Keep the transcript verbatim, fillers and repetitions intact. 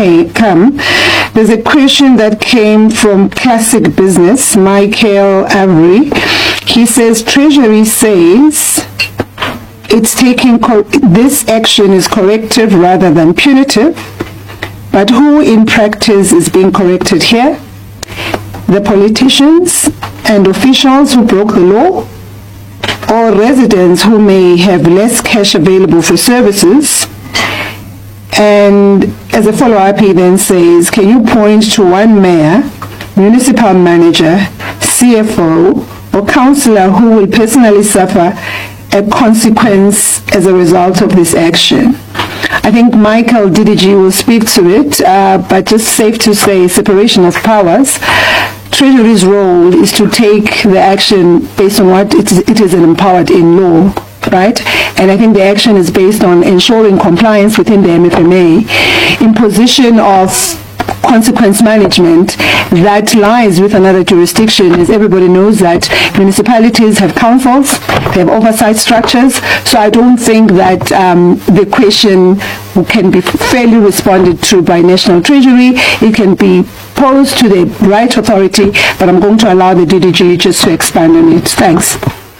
came, come. There's a question that came from Classic Business, Michael Avery. He says, Treasury says it's taking, co- this action is corrective rather than punitive, but who in practice is being corrected here? The politicians and officials who broke the law, or residents who may have less cash available for services? And as a follow-up, he then says, can you point to one mayor, municipal manager, C F O, or councillor who will personally suffer a consequence as a result of this action? I think Michael D D G will speak to it, uh, but just safe to say, separation of powers. Treasury's role is to take the action based on what it is, it is empowered in law, right? And I think the action is based on ensuring compliance within the M F M A. Imposition of consequence management that lies with another jurisdiction, as everybody knows that municipalities have councils, they have oversight structures, so I don't think that um, the question can be fairly responded to by National Treasury. It can be posed to the right authority, but I'm going to allow the D D G just to expand on it. Thanks.